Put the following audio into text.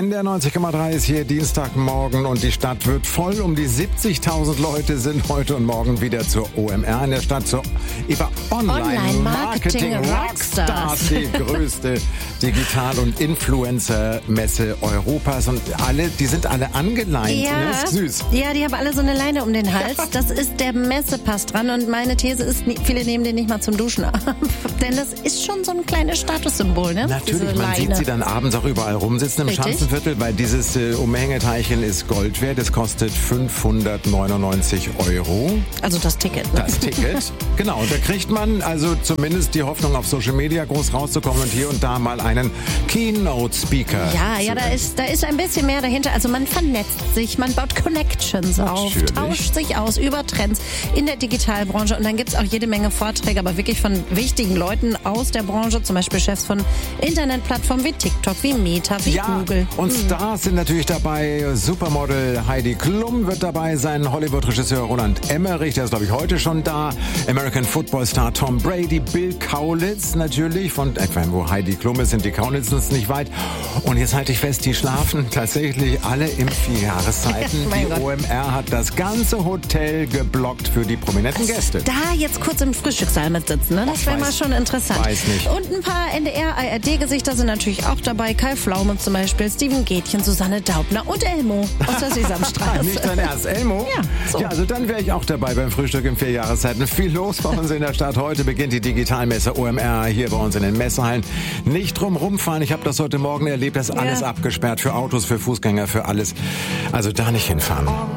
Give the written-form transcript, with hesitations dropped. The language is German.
Der 90,3 ist hier Dienstagmorgen und die Stadt wird voll. Um die 70.000 Leute sind heute und morgen wieder zur OMR in der Stadt, zur Online-Marketing-Rockstars, die größte Digital- und Influencer-Messe Europas. Und die sind alle angeleint. Ja, ne? Ist süß. Ja, die haben alle so eine Leine um den Hals. Das ist der Messepass dran. Und meine These ist, viele nehmen den nicht mal zum Duschen ab. Denn das ist schon so ein kleines Statussymbol, ne? Natürlich, man sieht sie dann abends auch überall rumsitzen im Schanzenviertel, weil dieses Umhängeteilchen ist Gold wert. Es kostet 599 €. Also das Ticket, ne? Das Ticket, genau. Und da kriegt man also zumindest die Hoffnung, auf Social Media groß rauszukommen und hier und da mal einen Keynote-Speaker. Ja, da ist ein bisschen mehr dahinter. Also man vernetzt sich, man baut Connections auf, tauscht sich aus über Trends in der Digitalbranche. Und dann gibt es auch jede Menge Vorträge, aber wirklich von wichtigen Leuten aus der Branche, zum Beispiel Chefs von Internetplattformen wie TikTok, wie Meta, wie Google. Und Stars sind natürlich dabei. Supermodel Heidi Klum wird dabei sein. Hollywood-Regisseur Roland Emmerich, der ist, glaube ich, heute schon da. American Football-Star Tom Brady, Bill Kaulitz natürlich. Von etwa, wo Heidi Klum ist, sind die Kaulitzens nicht weit. Und jetzt halte ich fest, die schlafen tatsächlich alle in 4 Jahreszeiten. Die OMR hat das ganze Hotel geblockt für die prominenten Gäste. Da jetzt kurz im Frühstückssaal mit sitzen, ne? Das wäre mal schon interessant. Weiß nicht. Und ein paar NDR-ARD-Gesichter sind natürlich auch dabei. Kai Pflaume zum Beispiel, Steven Gätchen, Susanne Daubner und Elmo aus der Sesamstraße. Nicht dein Ernst, Elmo? Ja, so. Ja, also dann wäre ich auch dabei beim Frühstück in 4 Jahreszeiten. Viel los bei uns in der Stadt. Heute beginnt die Digitalmesse OMR hier bei uns in den Messehallen. Nicht drum rumfahren. Ich habe das heute Morgen erlebt. Das ist alles abgesperrt für Autos, für Fußgänger, für alles. Also da nicht hinfahren.